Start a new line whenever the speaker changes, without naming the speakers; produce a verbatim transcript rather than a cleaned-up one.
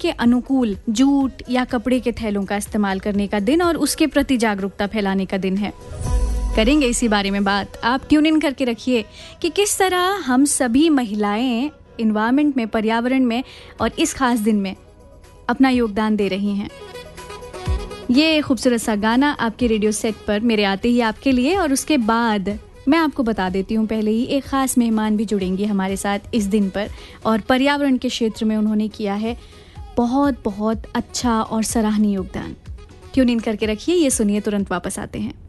के अनुकूल जूट या कपड़े के थैलों का इस्तेमाल करने का दिन और उसके प्रति जागरूकता फैलाने का दिन है। करेंगे इसी बारे में बात। आप ट्यून इन करके रखिए कि किस तरह हम सभी महिलाएं एनवायरनमेंट में, पर्यावरण में और इस खास दिन में अपना योगदान दे रही हैं। ये खूबसूरत सा गाना आपके रेडियो सेट पर मेरे आते ही आपके लिए, और उसके बाद मैं आपको बता देती हूँ पहले ही एक ख़ास मेहमान भी जुड़ेंगे हमारे साथ इस दिन पर, और पर्यावरण के क्षेत्र में उन्होंने किया है बहुत बहुत अच्छा और सराहनीय योगदान। ट्यून इन करके रखिए, ये सुनिए, तुरंत वापस आते हैं।